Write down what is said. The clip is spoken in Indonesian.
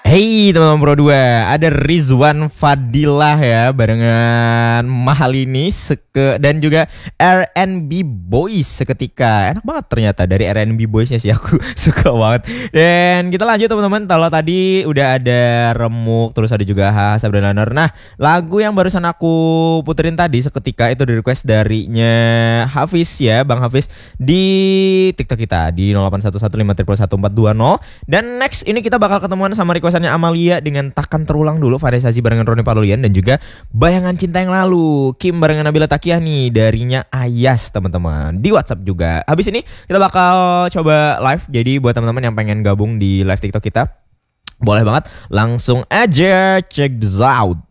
Hey teman-teman Pro 2, ada Rizwan Fadilah ya barengan Mahalini dan juga R&B Boys seketika. Enak banget ternyata dari R&B Boysnya sih aku suka banget. Dan kita lanjut teman-teman. Kalau tadi udah ada Remuk, terus ada juga Hasab dan Laner. Nah, lagu yang barusan aku puterin tadi seketika itu di request darinya Hafiz ya, Bang Hafiz di TikTok kita di 0811511420. Dan next ini kita bakal ketemuan sama requestannya Amalia dengan Takkan Terulang dulu, variasi barengan Roni Palulian, dan juga Bayangan Cinta Yang Lalu Kim barengan Nabila Takiani darinya Ayas teman-teman di WhatsApp juga. Habis ini kita bakal coba live, jadi buat teman-teman yang pengen gabung di live TikTok kita boleh banget langsung aja check this out.